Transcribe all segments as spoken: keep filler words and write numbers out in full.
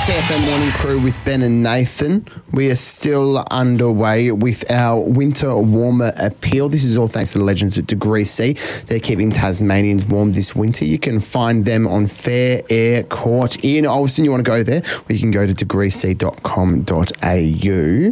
C F M Morning Crew with Ben and Nathan. We are still underway with our winter warmer appeal. This is all thanks to the legends at Degree C. They're keeping Tasmanians warm this winter. You can find them on Fair Air Court in Alston. You want to go there? Or you can go to degree c dot com dot a u.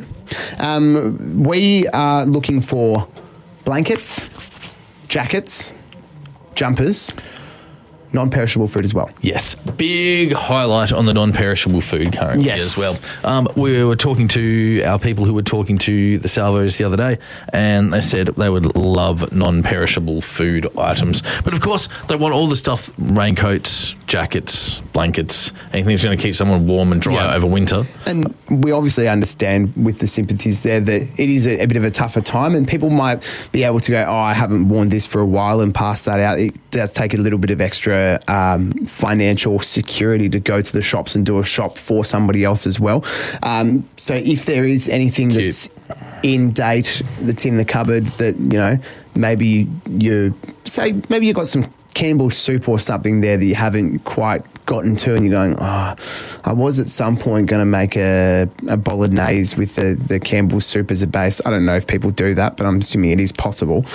Um, we are looking for blankets, jackets, jumpers, non-perishable food as well. Yes, big highlight on the non-perishable food currently Yes. as well. Um, we were talking to our people who were talking to the Salvos the other day, and they said they would love non-perishable food items. But of course, they want all the stuff, raincoats, jackets, blankets, anything that's going to keep someone warm and dry Yeah. over winter. And we obviously understand with the sympathies there that it is a, a bit of a tougher time, and people might be able to go, oh, I haven't worn this for a while, and pass that out. It does take a little bit of extra um, financial security to go to the shops and do a shop for somebody else as well. Um, so if there is anything Cute. that's in date, that's in the cupboard, that, you know, maybe you say, maybe you've got some Campbell's soup or something there that you haven't quite gotten to, and you're going, oh, I was at some point going to make a, a bolognese with the, the Campbell's soup as a base. I don't know if people do that, but I'm assuming it is possible.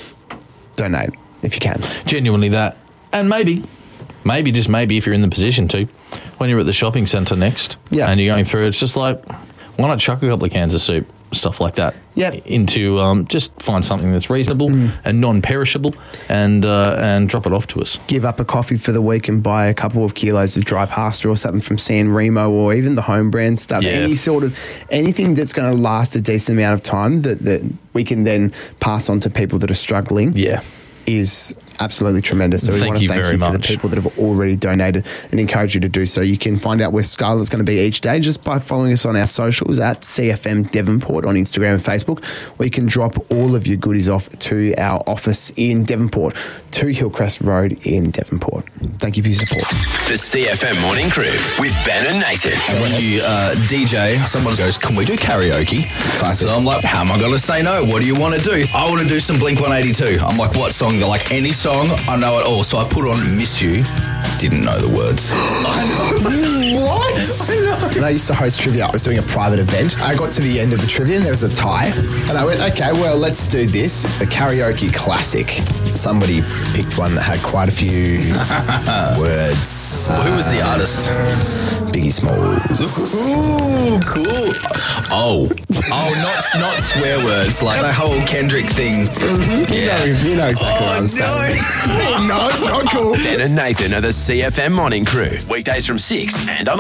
Donate if you can. Genuinely that. And maybe, maybe, just maybe, if you're in the position to, when you're at the shopping centre next Yeah. and you're going through, it's just like, why not chuck a couple of cans of soup, stuff like that, Yep. into, um, just find something that's reasonable Mm. and non-perishable, and uh, and drop it off to us. Give up a coffee for the week and buy a couple of kilos of dry pasta or something from San Remo, or even the home brand stuff. Yeah. Any sort of, anything that's going to last a decent amount of time that, that we can then pass on to people that are struggling. Yeah. Is absolutely tremendous. So we Thank want to you thank very you for the much. people that have already donated and encourage you to do so. You can find out where Scarlett's going to be each day just by following us on our socials at C F M Devonport on Instagram and Facebook, or you can drop all of your goodies off to our office in Devonport, two Hillcrest Road in Devonport. Thank you for your support. The C F M Morning Crew with Ben and Nathan. And when you uh, D J, someone goes, can we do karaoke? Classic. So I'm like, how am I going to say no? What do you want to do? I want to do some Blink one eighty-two. I'm like, what song? They're like, any song, I know it all. So I put on Miss You. Didn't know the words. What? When I used to host trivia, I was doing a private event. I got to the end of the trivia and there was a tie. And I went, okay, well, let's do this. A karaoke classic. Somebody picked one that had quite a few words. Well, who was the artist? Biggie Smalls. Ooh, cool. Oh. Oh, not not swear words. Like the whole Kendrick thing. Mm-hmm. Yeah. You know, you know exactly what I'm saying. no, not cool. Ben and Nathan are the C F M Morning Crew. Weekdays from six and on